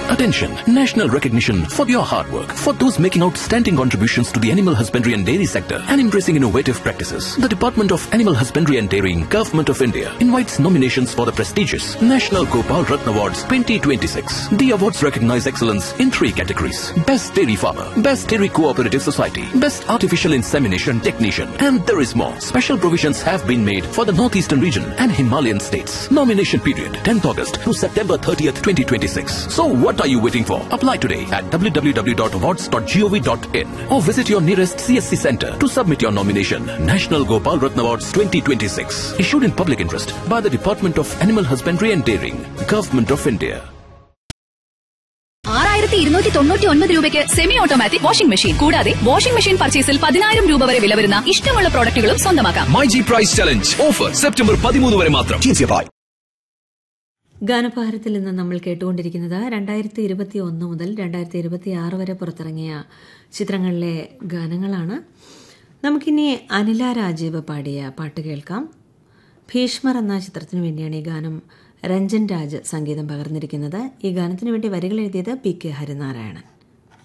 Attention! National recognition for your hard work. For those making outstanding contributions to the animal husbandry and dairy sector and embracing innovative practices, the Department of Animal Husbandry and Dairying, Government of India invites nominations for the prestigious National Gopal Ratna Awards 2026. The awards recognize excellence in 3 categories: Best Dairy Farmer, Best Dairy Cooperative Society, Best Artificial Insemination Technician, and there is more. Special provisions have been made for the Northeastern region and Himalayan states. Nomination period 10th August to September 30th, 2026. So what are you waiting for? Apply today at www.awards.gov.in or visit your nearest CSC center to submit your nomination. National Gopal Ratna Awards 2026. Issued in public interest by the Department of Animal Husbandry and Dairying, Government of India. 6299 രൂപയ്ക്ക് semi automatic washing machine കൂടാതെ washing machine പർച്ചേസിൽ 10,000 രൂപ വരെ വില വരുന്ന ഇഷ്ടമുള്ള പ്രോഡക്റ്റുകളും സ്വന്തമാക്കാം. MyG price challenge offer September 13 വരെ മാത്രം. ഗാനഭാരത്തിൽ നിന്ന് നമ്മൾ കേട്ടുകൊണ്ടിരിക്കുന്നത് 2021 മുതൽ 2026 വരെ പുറത്തിറങ്ങിയ ചിത്രങ്ങളിലെ ഗാനങ്ങളാണ്. നമുക്കിനി അനില രാജീവ് പാടിയ പാട്ട് കേൾക്കാം. ഭീഷ്മർ എന്ന ചിത്രത്തിനു വേണ്ടിയാണ് ഈ ഗാനം രഞ്ജൻ രാജ് സംഗീതം പകർന്നിരിക്കുന്നത്. ഈ ഗാനത്തിനു വേണ്ടി വരികൾ എഴുതിയത് പി കെ ഹരിനാരായണൻ.